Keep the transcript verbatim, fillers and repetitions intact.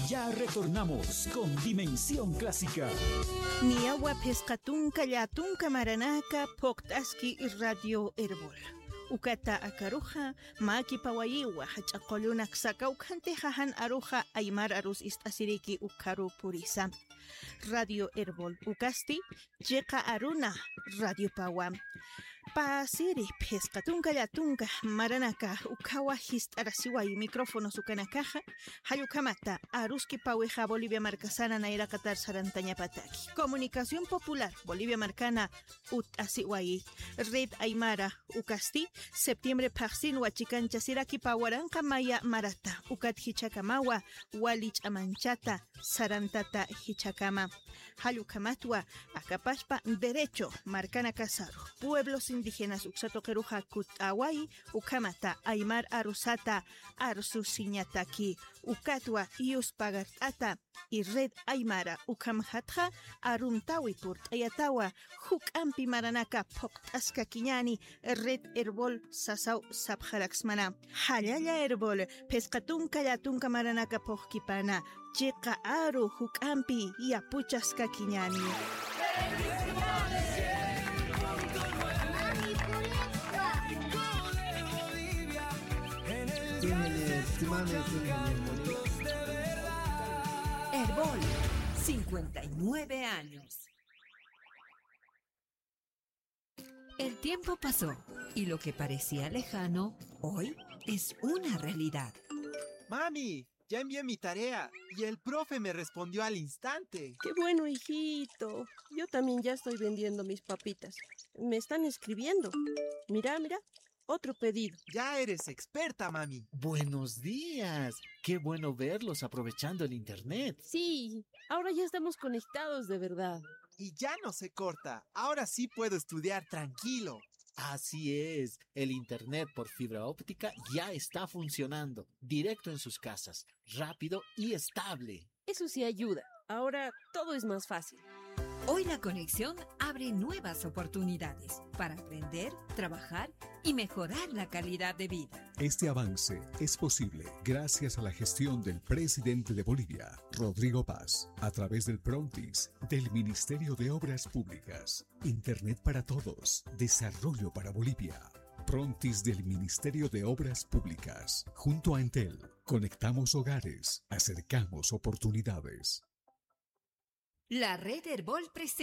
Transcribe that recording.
Ya retornamos con Dimensión Clásica. Niagua pescatunca yatunca maranaka poktaski Radio Herbol. Ukata akaruja maki pawayiwa hachaqolunak saka ukante jahan aruja aymar arus istasiriki ukaru purisa. Radio Herbol ukasti llega aruna Radio Pawam. Pasiri pescatunca yatunca maranaka ukawa histarasiway micrófono sukanakaja hayukamata aruski paweja Bolivia Marcasana naira Qatar Sarantaña Pataki. Comunicación Popular Bolivia Marcana ut asiway Red Aymara ukasti septiembre paxin huachicancha siraki pawaranka maya marata ukat hichakamawa walich amanchata sarantata hichakama hayukamatwa akapashpa derecho marcana casaro pueblos indígenas uksato keruja kutawai ukamata aymar arusata arsusiñataki ukatwa ius pagartata y Red Aymara ukamhatja aruntawi purt ayatawa hukampi maranaka poktaska kiñani Red Herbol sasau sabjaraxmana halaya Herbol pescatunka yatunka maranaka pokipana chiqa aru hukampi yapuchaska kiñani. Herbol, cincuenta y nueve años. El tiempo pasó y lo que parecía lejano, hoy es una realidad. ¡Mami! Ya envié mi tarea y el profe me respondió al instante. ¡Qué bueno, hijito! Yo también ya estoy vendiendo mis papitas. Me están escribiendo. Mira, mira. Otro pedido. Ya eres experta, mami. Buenos días. Qué bueno verlos aprovechando el internet. Sí, ahora ya estamos conectados de verdad. Y ya no se corta. Ahora sí puedo estudiar tranquilo. Así es. El internet por fibra óptica ya está funcionando. Directo en sus casas. Rápido y estable. Eso sí ayuda. Ahora todo es más fácil. Hoy la conexión abre nuevas oportunidades para aprender, trabajar y mejorar la calidad de vida. Este avance es posible gracias a la gestión del presidente de Bolivia, Rodrigo Paz, a través del Prontis del Ministerio de Obras Públicas. Internet para todos, desarrollo para Bolivia. Prontis del Ministerio de Obras Públicas. Junto a Entel, conectamos hogares, acercamos oportunidades. La Red Herbol presenta